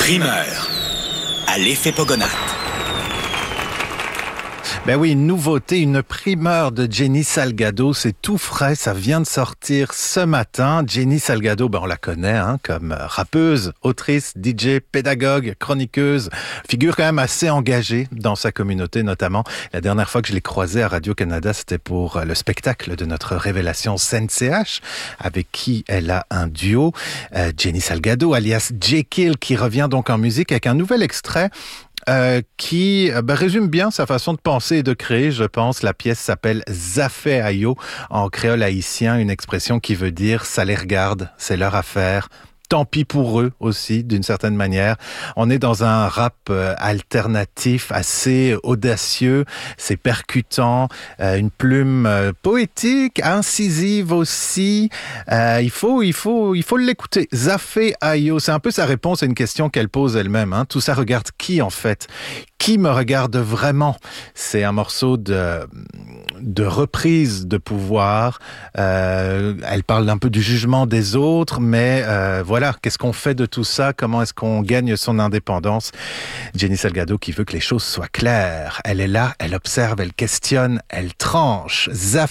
Primeur à l'effet Pogonat. Ben oui, une nouveauté, une primeur de Jenny Salgado, c'est tout frais, ça vient de sortir ce matin. Jenny Salgado, on la connaît comme rappeuse, autrice, DJ, pédagogue, chroniqueuse, figure quand même assez engagée dans sa communauté notamment. La dernière fois que je l'ai croisée à Radio-Canada, c'était pour le spectacle de notre révélation SENCH, avec qui elle a un duo. Jenny Salgado, alias Jekyll, qui revient donc en musique avec un nouvel extrait qui résume bien sa façon de penser et de créer, je pense. La pièce s'appelle Zafé Ayo, en créole haïtien, une expression qui veut dire « ça les regarde, c'est leur affaire ». Tant pis pour eux aussi, d'une certaine manière. On est dans un rap alternatif assez audacieux, c'est percutant, une plume poétique, incisive aussi. Il faut l'écouter. Zafé Ayo, c'est un peu sa réponse à une question qu'elle pose elle-même. Tout ça regarde qui en fait ? Qui me regarde vraiment ? C'est un morceau de reprise de pouvoir. Elle parle un peu du jugement des autres, mais voilà, qu'est-ce qu'on fait de tout ça ? Comment est-ce qu'on gagne son indépendance ? Jenny Salgado qui veut que les choses soient claires. Elle est là, elle observe, elle questionne, elle tranche.